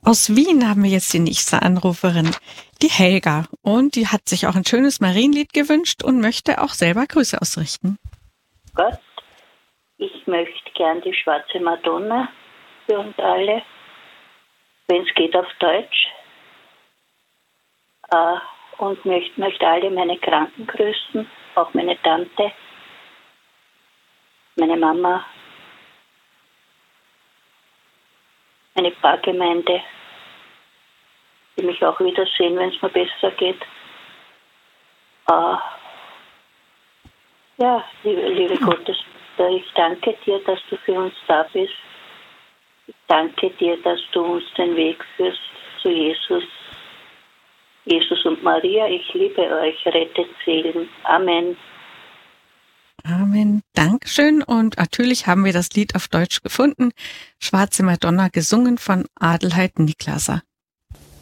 Aus Wien haben wir jetzt die nächste Anruferin, die Helga. Und die hat sich auch ein schönes Marienlied gewünscht und möchte auch selber Grüße ausrichten. Gott, ich möchte gern die Schwarze Madonna für uns alle, wenn es geht auf Deutsch. Und möchte alle meine Kranken grüßen, auch meine Tante, meine Mama, meine Pfarrgemeinde, die mich auch wiedersehen, wenn es mir besser geht. Ja, liebe Gottesmutter, ich danke dir, dass du für uns da bist. Ich danke dir, dass du uns den Weg führst zu Jesus. Jesus und Maria, ich liebe euch, rettet Seelen. Amen. Amen. Dankeschön. Und natürlich haben wir das Lied auf Deutsch gefunden. Schwarze Madonna, gesungen von Adelheid Niklaser.